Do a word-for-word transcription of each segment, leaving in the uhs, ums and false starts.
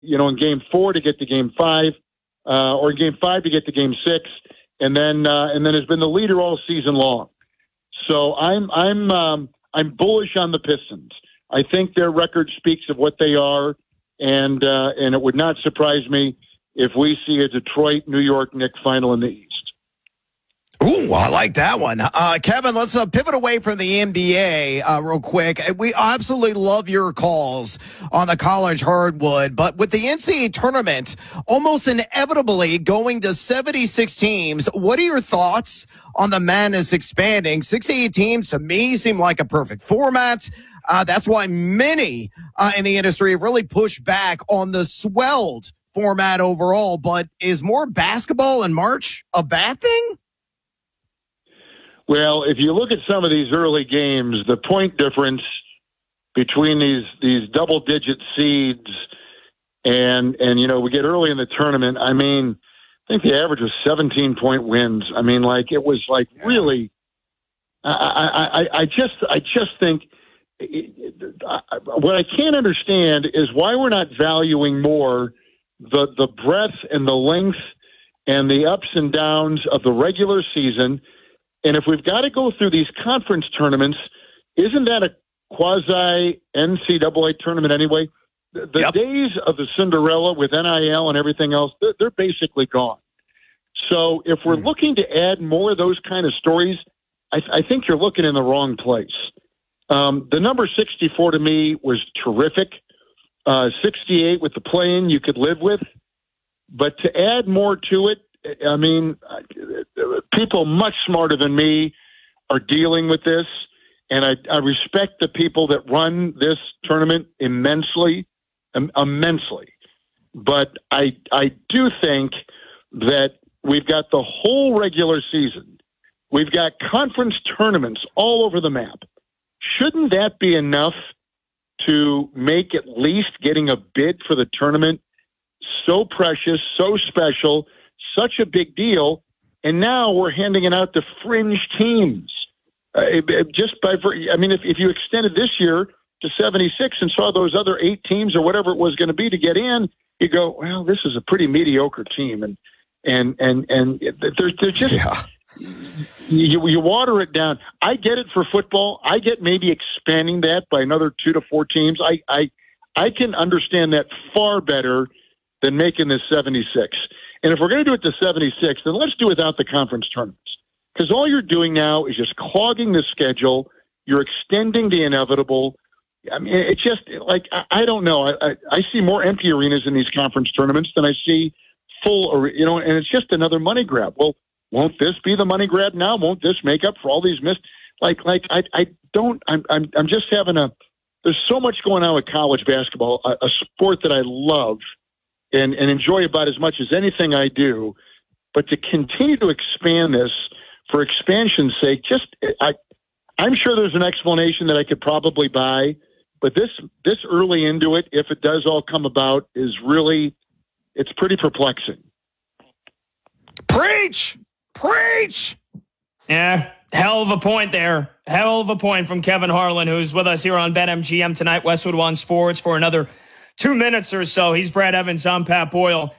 you know, in game four to get to game five, uh, or game five to get to game six, and then uh, and then has been the leader all season long. So I'm I'm um, I'm bullish on the Pistons. I think their record speaks of what they are, and uh, and it would not surprise me if we see a Detroit New York Knicks final in the East. Ooh, I like that one. Uh, Kevin, let's uh, pivot away from the N B A uh, real quick. We absolutely love your calls on the college hardwood, but with the N C double A tournament almost inevitably going to seventy-six teams, what are your thoughts on the madness expanding? sixty-eight teams to me seem like a perfect format. Uh, that's why many uh, in the industry have really pushed back on the swelled format overall, but is more basketball in March a bad thing? Well, if you look at some of these early games, the point difference between these these double digit seeds and and you know we get early in the tournament. I mean, I think the average was seventeen point wins. I mean, like it was like really. I I, I just I just think it, I, what I can't understand is why we're not valuing more the the breadth and the length and the ups and downs of the regular season. And if we've got to go through these conference tournaments, isn't that a quasi N C double A tournament anyway? The, the yep. days of the Cinderella with N I L and everything else, they're, they're basically gone. So if we're mm. looking to add more of those kind of stories, I, I think you're looking in the wrong place. Um, the number sixty-four to me was terrific. Uh, sixty-eight with the play-in you could live with. But to add more to it, I mean, people much smarter than me are dealing with this, and I, I respect the people that run this tournament immensely, um, immensely. But I, I do think that we've got the whole regular season. We've got conference tournaments all over the map. Shouldn't that be enough to make at least getting a bid for the tournament so precious, so special, such a big deal, and now we're handing it out to fringe teams. Uh, just by, I mean, if, if you extended this year to seventy-six and saw those other eight teams or whatever it was going to be to get in, you go, well, this is a pretty mediocre team, and and and and they're they're just yeah. you you water it down. I get it for football. I get maybe expanding that by another two to four teams. I I I can understand that far better than making this seventy-six. And if we're going to do it to seventy-six, then let's do it without the conference tournaments. Because all you're doing now is just clogging the schedule. You're extending the inevitable. I mean, it's just like, I, I don't know. I, I, I see more empty arenas in these conference tournaments than I see full, you know, and it's just another money grab. Well, won't this be the money grab now? Won't this make up for all these missed? Like, like I, I don't, I'm, I'm, I'm just having a, there's so much going on with college basketball, a, a sport that I love and, and enjoy about as much as anything I do, but to continue to expand this for expansion's sake, just I, I'm sure there's an explanation that I could probably buy, but this this early into it, if it does all come about, is really it's pretty perplexing. Preach, preach. Yeah, hell of a point there. Hell of a point from Kevin Harlan, who's with us here on BetMGM tonight, Westwood One Sports, for another two minutes or so. He's Brad Evans. I'm Pat Boyle.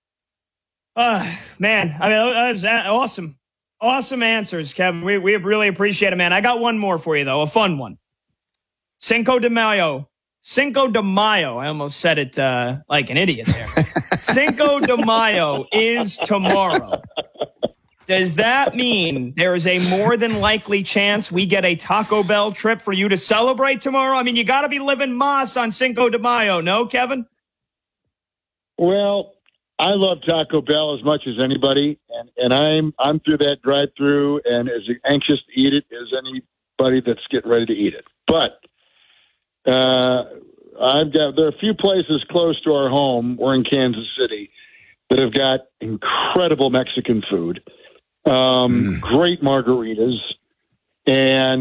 Uh, man, I mean, that was awesome. Awesome answers, Kevin. We we really appreciate it, man. I got one more for you, though, a fun one. Cinco de Mayo. Cinco de Mayo. I almost said it uh, like an idiot there. Cinco de Mayo is tomorrow. Does that mean there is a more than likely chance we get a Taco Bell trip for you to celebrate tomorrow? I mean, you got to be living Mas on Cinco de Mayo, no, Kevin? Well, I love Taco Bell as much as anybody, and, and I'm I'm through that drive-through and as anxious to eat it as anybody that's getting ready to eat it. But uh, I've got there are a few places close to our home. We're in Kansas City that have got incredible Mexican food. Um, mm. Great margaritas, and